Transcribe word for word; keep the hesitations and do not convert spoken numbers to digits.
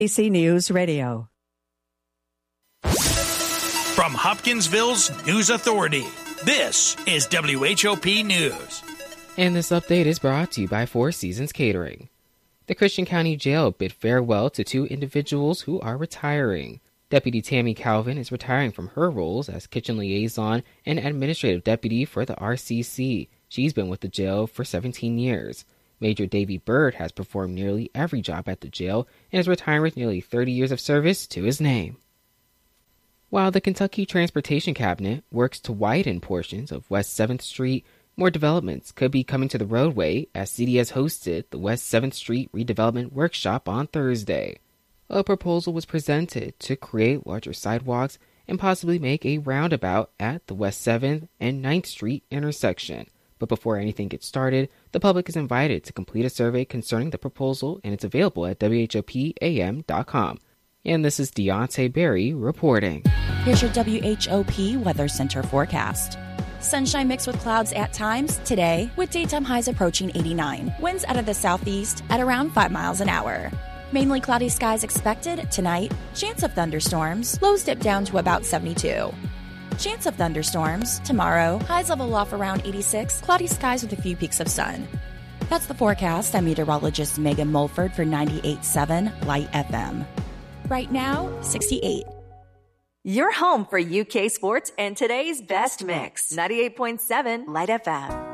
A C News Radio. From Hopkinsville's News Authority, this is W H O P News. And this update is brought to you by Four Seasons Catering. The Christian County Jail bid farewell to two individuals who are retiring. Deputy Tammy Calvin is retiring from her roles as kitchen liaison and administrative deputy for the R C C. She's been with the jail for seventeen years. Major Davy Bird has performed nearly every job at the jail and is retiring with nearly thirty years of service to his name. While the Kentucky Transportation Cabinet works to widen portions of West seventh Street, more developments could be coming to the roadway as C D S hosted the West seventh Street Redevelopment Workshop on Thursday. A proposal was presented to create larger sidewalks and possibly make a roundabout at the West seventh and ninth Street intersection. But before anything gets started, the public is invited to complete a survey concerning the proposal, and it's available at W H O P A M dot com. And this is Deontay Berry reporting. Here's your W H O P Weather Center forecast. Sunshine mixed with clouds at times today, with daytime highs approaching eighty-nine. Winds out of the southeast at around five miles an hour. Mainly cloudy skies expected tonight. Chance of thunderstorms. Lows dip down to about seventy-two. Chance of thunderstorms tomorrow. Highs level off around eighty-six. Cloudy skies with a few peaks of sun. That's the forecast. I'm meteorologist Megan Mulford for ninety-eight point seven Light F M. Right now, sixty-eight. You're home for U K sports and today's best mix. ninety-eight point seven Light F M.